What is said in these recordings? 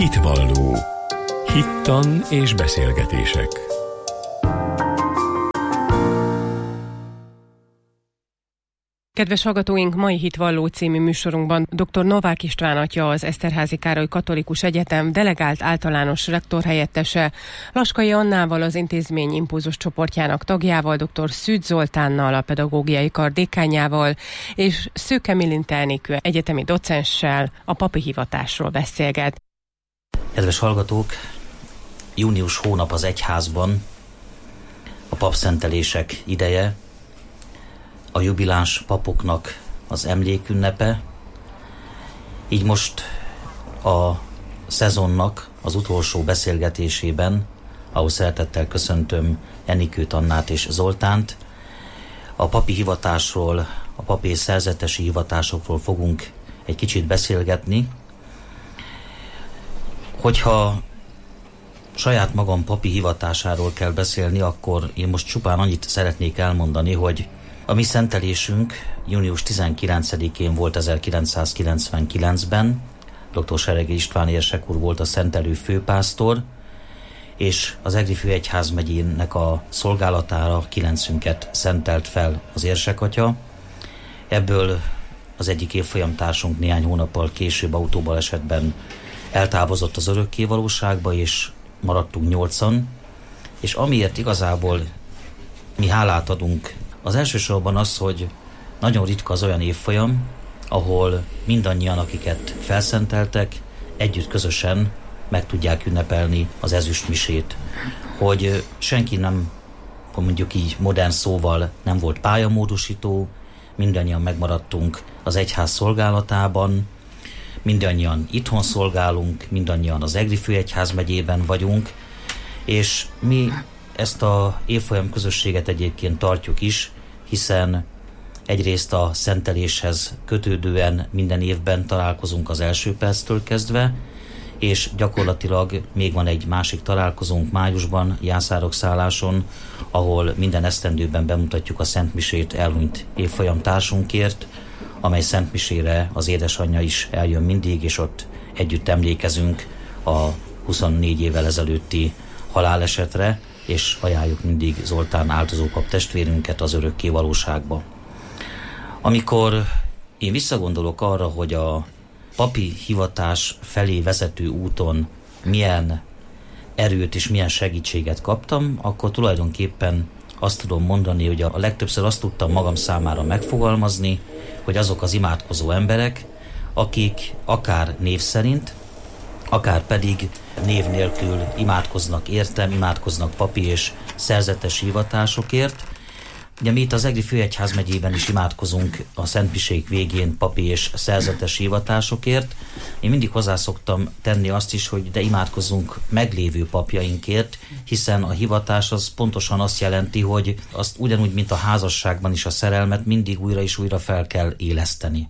Hitvalló. Hittan és beszélgetések. Kedves hallgatóink, mai Hitvalló című műsorunkban dr. Novák István atya, az Eszterházy Károly Katolikus Egyetem delegált általános rektorhelyettese, Laskai Annával, az intézmény impulzus csoportjának tagjával, dr. Szűcs Zoltánnal, a pedagógiai kar dékánjával, és Szőke Milinte Enikő egyetemi docenssel a papi hivatásról beszélget. Kedves hallgatók, június hónap az egyházban, a papszentelések ideje, a jubiláns papoknak az emlékünnepe, így most a szezonnak az utolsó beszélgetésében, ahol szeretettel köszöntöm Enikőt, Annát és Zoltánt, a papi hivatásról, a papi és szerzetesi hivatásokról fogunk egy kicsit beszélgetni. Hogyha saját magam papi hivatásáról kell beszélni, akkor én most csupán annyit szeretnék elmondani, hogy a mi szentelésünk június 19-én volt 1999-ben, dr. Seregi István érsek úr volt a szentelő főpásztor, és az Egri főegyházmegyének a szolgálatára 9-ünket szentelt fel az érsekatya. Ebből az egyik évfolyamtársunk néhány hónappal később autóbalesetben eltávozott az örökkévalóságba, és maradtunk 8-an, és amiért igazából mi hálát adunk, az elsősorban az, hogy nagyon ritka az olyan évfolyam, ahol mindannyian, akiket felszenteltek, együtt közösen meg tudják ünnepelni az ezüstmisét. Hogy senki nem, mondjuk így modern szóval, nem volt pályamódosító, mindannyian megmaradtunk az egyház szolgálatában, mindannyian itthon szolgálunk, mindannyian az Egri főegyházmegyében vagyunk, és mi ezt a évfolyam közösséget egyébként tartjuk is, hiszen egyrészt a szenteléshez kötődően minden évben találkozunk az első perctől kezdve, és gyakorlatilag még van egy másik találkozónk májusban, Jászárok-szálláson, ahol minden esztendőben bemutatjuk a szentmisét elhunyt évfolyamtársunkért, amely szentmisére az édesanyja is eljön mindig, és ott együtt emlékezünk a 24 évvel ezelőtti halálesetre, és ajánljuk mindig Zoltán áldozópap testvérünket az örökké valóságba. Amikor én visszagondolok arra, hogy a papi hivatás felé vezető úton milyen erőt és milyen segítséget kaptam, akkor tulajdonképpen azt tudom mondani, hogy a legtöbbször azt tudtam magam számára megfogalmazni, hogy azok az imádkozó emberek, akik akár név szerint, akár pedig név nélkül imádkoznak értem, imádkoznak papi és szerzetes hivatásokért. Ugye mi itt az Egri főegyházmegyében is imádkozunk a szentmisék végén papi és szerzetes hivatásokért. Én mindig hozzá szoktam tenni azt is, hogy de imádkozzunk meglévő papjainkért, hiszen a hivatás az pontosan azt jelenti, hogy azt ugyanúgy, mint a házasságban is a szerelmet mindig újra és újra fel kell éleszteni.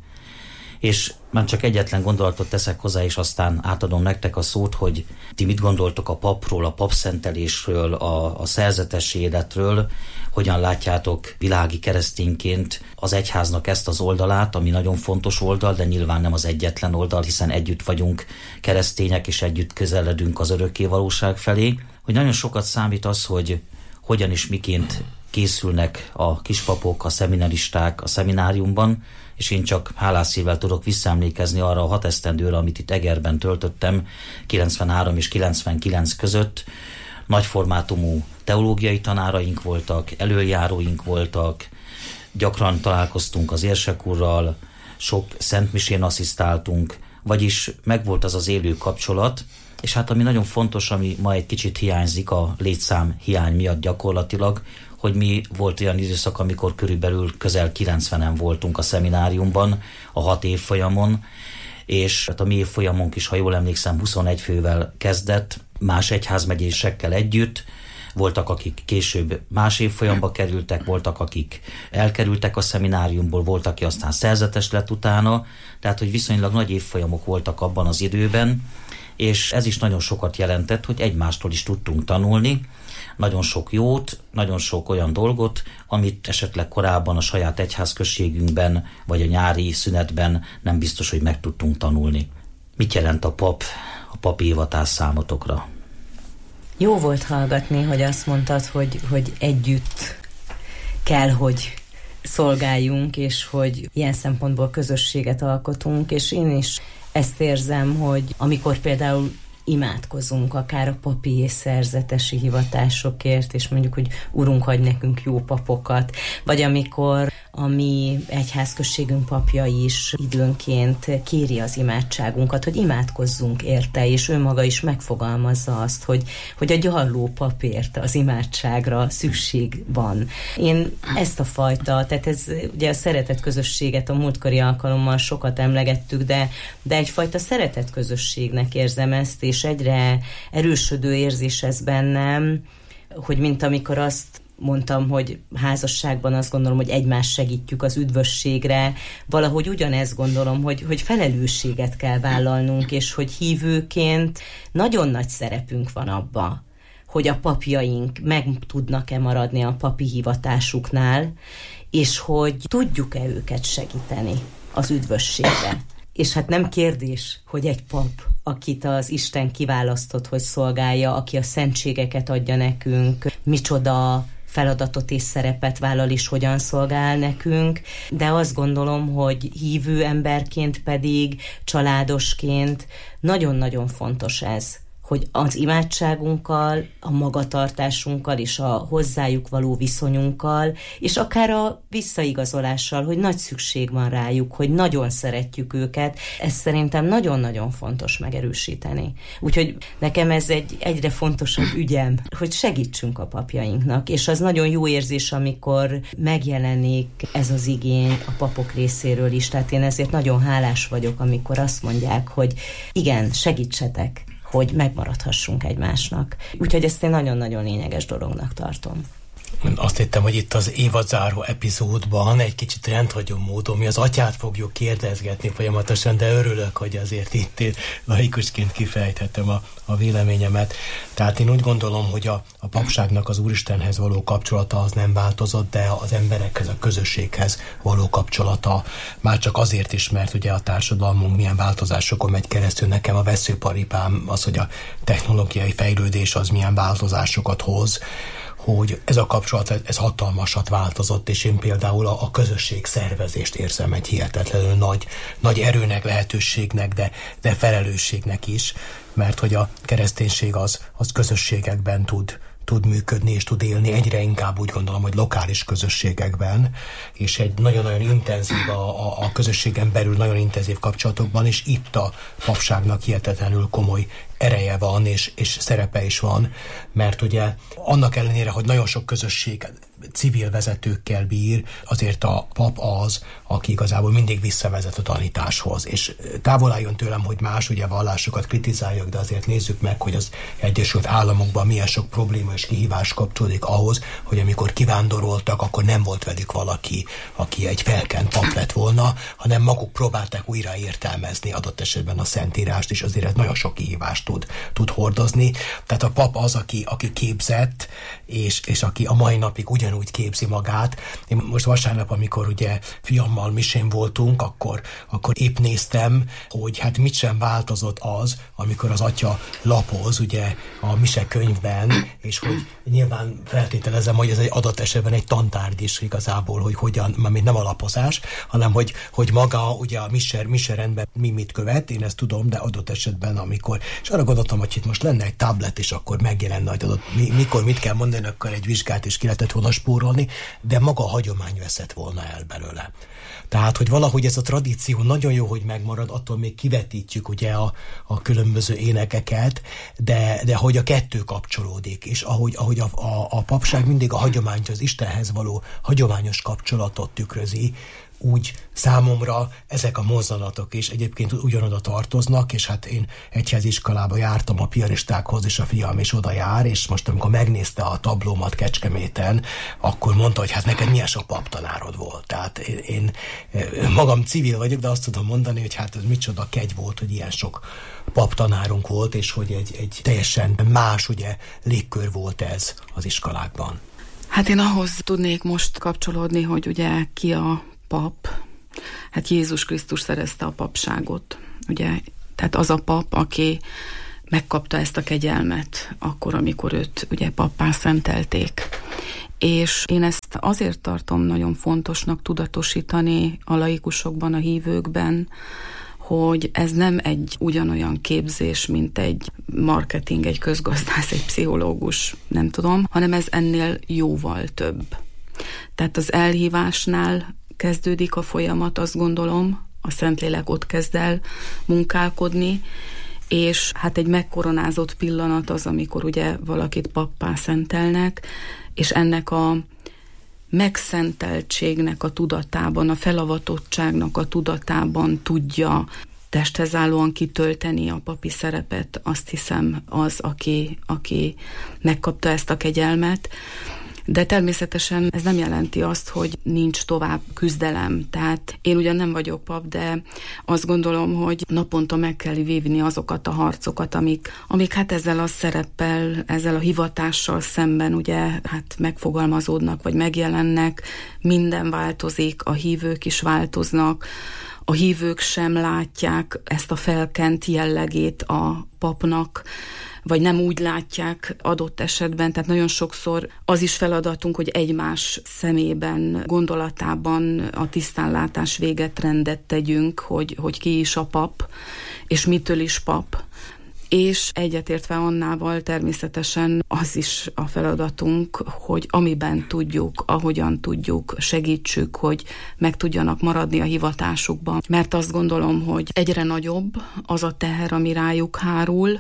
És már csak egyetlen gondolatot teszek hozzá, és aztán átadom nektek a szót, hogy ti mit gondoltok a papról, a papszentelésről, a szerzetes életről, hogyan látjátok világi keresztényként az egyháznak ezt az oldalát, ami nagyon fontos oldal, de nyilván nem az egyetlen oldal, hiszen együtt vagyunk keresztények, és együtt közeledünk az örökké valóság felé, hogy nagyon sokat számít az, hogy hogyan és miként készülnek a kispapok, a szeminaristák a szemináriumban, és én csak hálás szívvel tudok visszaemlékezni arra a 6 esztendőre, amit itt Egerben töltöttem 93 és 99 között. Nagyformátumú teológiai tanáraink voltak, elöljáróink voltak, gyakran találkoztunk az érsek úrral, sok szentmisén asszisztáltunk, vagyis megvolt az az élő kapcsolat, és hát ami nagyon fontos, ami ma egy kicsit hiányzik a létszám hiány miatt gyakorlatilag, hogy mi volt olyan időszak, amikor körülbelül közel 90-en voltunk a szemináriumban, a 6 évfolyamon, és a mi évfolyamunk is, ha jól emlékszem, 21 fővel kezdett, más egyházmegyésekkel együtt. Voltak, akik később más évfolyamba kerültek, voltak, akik elkerültek a szemináriumból, volt, aki aztán szerzetes lett utána, tehát, hogy viszonylag nagy évfolyamok voltak abban az időben, és ez is nagyon sokat jelentett, hogy egymástól is tudtunk tanulni, nagyon sok jót, nagyon sok olyan dolgot, amit esetleg korábban a saját egyházközségünkben, vagy a nyári szünetben nem biztos, hogy meg tudtunk tanulni. Mit jelent a pap a papi hivatás számotokra. Jó volt hallgatni, hogy azt mondtad, hogy együtt kell, hogy szolgáljunk, és hogy ilyen szempontból közösséget alkotunk, és én is ezt érzem, hogy amikor például imádkozunk akár a papi és szerzetesi hivatásokért, és mondjuk, hogy Urunk, adj nekünk jó papokat, vagy amikor a mi egyházközségünk papja is időnként kéri az imádságunkat, hogy imádkozzunk érte, és ő maga is megfogalmazza azt, hogy a gyarló papért az imádságra szükség van. Én ezt a fajta, tehát ez ugye a szeretet közösséget a múltkori alkalommal sokat emlegettük, de egyfajta szeretet közösségnek érzem ezt, és egyre erősödő érzés ez bennem, hogy mint amikor azt mondtam, hogy házasságban azt gondolom, hogy egymást segítjük az üdvösségre, valahogy ugyanezt gondolom, hogy felelősséget kell vállalnunk, és hogy hívőként nagyon nagy szerepünk van abba, hogy a papjaink meg tudnak-e maradni a papi hivatásuknál, és hogy tudjuk-e őket segíteni az üdvösségre. És hát nem kérdés, hogy egy pap, akit az Isten kiválasztott, hogy szolgálja, aki a szentségeket adja nekünk, micsoda feladatot és szerepet vállal és hogyan szolgál nekünk, de azt gondolom, hogy hívő emberként pedig, családosként nagyon-nagyon fontos ez, hogy az imádságunkkal, a magatartásunkkal és a hozzájuk való viszonyunkkal, és akár a visszaigazolással, hogy nagy szükség van rájuk, hogy nagyon szeretjük őket, ezt szerintem nagyon-nagyon fontos megerősíteni. Úgyhogy nekem ez egy egyre fontosabb ügyem, hogy segítsünk a papjainknak, és az nagyon jó érzés, amikor megjelenik ez az igény a papok részéről is, tehát én ezért nagyon hálás vagyok, amikor azt mondják, hogy igen, segítsetek, hogy megmaradhassunk egymásnak. Úgyhogy ezt én nagyon-nagyon lényeges dolognak tartom. Azt hittem, hogy itt az évadzáró epizódban egy kicsit rendhagyó módon mi az atyát fogjuk kérdezgetni folyamatosan, de örülök, hogy azért itt laikusként kifejthetem a véleményemet. Tehát én úgy gondolom, hogy a papságnak az Úristenhez való kapcsolata az nem változott, de az emberekhez, a közösséghez való kapcsolata már csak azért is, mert ugye a társadalmunk milyen változásokon megy keresztül. Nekem a veszőparipám az, hogy a technológiai fejlődés az milyen változásokat hoz, hogy ez a kapcsolat, ez hatalmasat változott, és én például a közösség szervezést érzem egy hihetetlenül nagy erőnek, lehetőségnek, de felelősségnek is, mert hogy a kereszténység az közösségekben tud működni és tud élni, egyre inkább úgy gondolom, hogy lokális közösségekben, és egy nagyon-nagyon intenzív, a közösségen belül nagyon intenzív kapcsolatokban, és itt a papságnak hihetetlenül komoly ereje van, és szerepe is van, mert ugye annak ellenére, hogy nagyon sok közösség civil vezetőkkel bír, azért a pap az, aki igazából mindig visszavezet a tanításhoz, és távol álljon tőlem, hogy más ugye vallásokat kritizáljak, de azért nézzük meg, hogy az Egyesült Államokban milyen sok probléma és kihívás kapcsolódik ahhoz, hogy amikor kivándoroltak, akkor nem volt velük valaki, aki egy felkent pap lett volna, hanem maguk próbálták újra értelmezni adott esetben a Szentírást, és azért ez nagyon sok kihívást tud hordozni. Tehát a pap az, aki képzett, és aki a mai napig ugyanúgy képzi magát. Én most vasárnap, amikor ugye fiammal misén voltunk, akkor épp néztem, hogy hát mit sem változott az, amikor az atya lapoz ugye a mise könyvben, és hogy nyilván feltételezem, hogy ez egy adott esetben egy tantárgy is igazából, hogy hogyan, mert nem a lapozás, hanem hogy maga ugye a mise rendben mit követ, én ezt tudom, de adott esetben amikor, és arra gondoltam, hogy itt most lenne egy tablet, és akkor megjelenne, hogy mikor mit kell mondani, akkor egy vizsgát is ki lehetett volna spórolni, de maga a hagyomány veszett volna el belőle. Tehát, hogy valahogy ez a tradíció nagyon jó, hogy megmarad, attól még kivetítjük ugye a különböző énekeket, de hogy a kettő kapcsolódik, és ahogy a papság mindig a hagyományt, az Istenhez való hagyományos kapcsolatot tükrözi, úgy számomra ezek a mozzanatok is egyébként ugyanoda tartoznak, és hát én egyháziskolába jártam a piaristákhoz, és a fiam is oda jár, és most amikor megnézte a tablómat Kecskeméten, akkor mondta, hogy hát neked milyen sok paptanárod volt. Tehát én magam civil vagyok, de azt tudom mondani, hogy hát ez micsoda kegy volt, hogy ilyen sok paptanárunk volt, és hogy egy teljesen más ugye légkör volt ez az iskolákban. Hát én ahhoz tudnék most kapcsolódni, hogy ugye ki a pap, hát Jézus Krisztus szerezte a papságot, ugye, tehát az a pap, aki megkapta ezt a kegyelmet akkor, amikor őt ugye pappá szentelték. És én ezt azért tartom nagyon fontosnak tudatosítani a laikusokban, a hívőkben, hogy ez nem egy ugyanolyan képzés, mint egy marketing, egy közgazdász, egy pszichológus, nem tudom, hanem ez ennél jóval több. Tehát az elhívásnál kezdődik a folyamat, azt gondolom, a Szentlélek ott kezd el munkálkodni, és hát egy megkoronázott pillanat az, amikor ugye valakit pappá szentelnek, és ennek a megszenteltségnek a tudatában, a felavatottságnak a tudatában tudja testhez állóan kitölteni a papi szerepet, azt hiszem az, aki megkapta ezt a kegyelmet. De természetesen ez nem jelenti azt, hogy nincs tovább küzdelem. Tehát én ugyan nem vagyok pap, de azt gondolom, hogy naponta meg kell vívni azokat a harcokat, amik hát ezzel a szereppel, ezzel a hivatással szemben ugye hát megfogalmazódnak, vagy megjelennek. Minden változik, a hívők is változnak, a hívők sem látják ezt a felkent jellegét a papnak, vagy nem úgy látják adott esetben, tehát nagyon sokszor az is feladatunk, hogy egymás szemében, gondolatában a tisztánlátás véget rendet tegyünk, hogy ki is a pap, és mitől is pap. És egyetértve Annával természetesen az is a feladatunk, hogy amiben tudjuk, ahogyan tudjuk, segítsük, hogy meg tudjanak maradni a hivatásukban. Mert azt gondolom, hogy egyre nagyobb az a teher, ami rájuk hárul,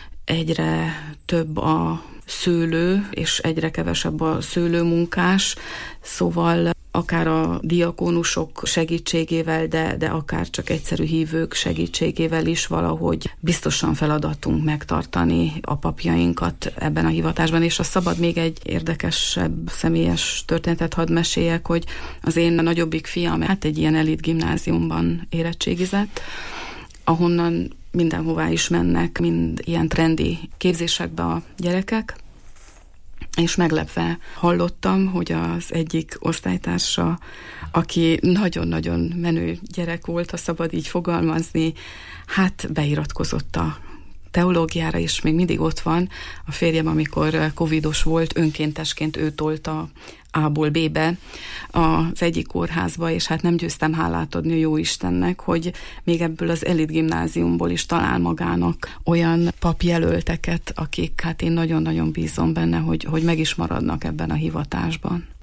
egyre több a szőlő, és egyre kevesebb a szőlőmunkás, szóval akár a diakónusok segítségével, de akár csak egyszerű hívők segítségével is valahogy biztosan feladatunk megtartani a papjainkat ebben a hivatásban, és ha szabad még egy érdekesebb személyes történetet hadd meséljek, hogy az én nagyobbik fiam hát egy ilyen elit gimnáziumban érettségizett, ahonnan mindenhová is mennek, mind ilyen trendi képzésekbe a gyerekek, és meglepve hallottam, hogy az egyik osztálytársa, aki nagyon-nagyon menő gyerek volt, ha szabad így fogalmazni, hát beiratkozott a teológiára, és még mindig ott van. A férjem, amikor covidos volt, önkéntesként ő tolta A-ból B-be az egyik kórházba, és hát nem győztem hálát adni a Jóistennek, hogy még ebből az elit gimnáziumból is talál magának olyan papjelölteket, akik hát én nagyon-nagyon bízom benne, hogy meg is maradnak ebben a hivatásban.